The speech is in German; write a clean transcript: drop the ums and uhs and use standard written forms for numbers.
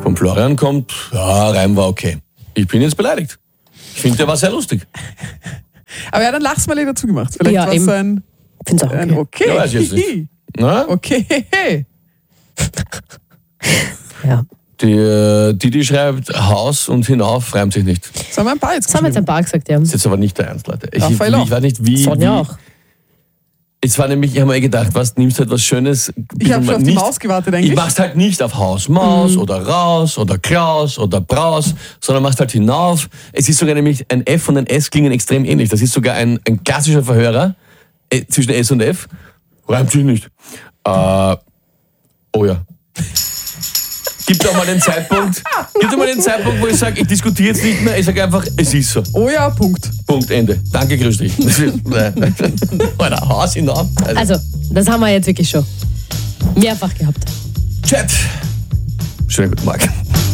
Vom Florian kommt, ja, Reim war okay. Ich bin jetzt beleidigt. Ich finde, der war sehr lustig. Aber er hat ein Lachsmiley dazu gemacht. Vielleicht Ja, war es eben. ein Find's auch okay. Okay. Ja, weiß ich jetzt nicht. Na? Okay. Ja. Die schreibt, Haus und hinauf reimt sich nicht. Das haben wir ein paar jetzt Das haben jetzt ein paar gesagt, ja. Das ist jetzt aber nicht der Ernst, Leute. Ich Raphael auch. weiß nicht, wie... Sonja wie auch. Es war nämlich, ich habe mir gedacht, was nimmst du etwas Schönes? Ich habe schon auf die Maus gewartet eigentlich. Ich mach's halt nicht auf Haus, Maus oder raus oder Klaus oder Braus, sondern machst halt hinauf. Es ist sogar nämlich ein F und ein S klingen extrem ähnlich. Das ist sogar ein klassischer Verhörer zwischen S und F. Reimt sich nicht. Oh ja. Gibt auch mal den Zeitpunkt, wo ich sage, ich diskutiere jetzt nicht mehr, ich sage einfach, es ist so. Oh ja, Punkt. Punkt, Ende. Danke, grüß dich. Alter, Haus hinauf. Also, das haben wir jetzt wirklich schon mehrfach gehabt. Chat. Schönen guten Morgen.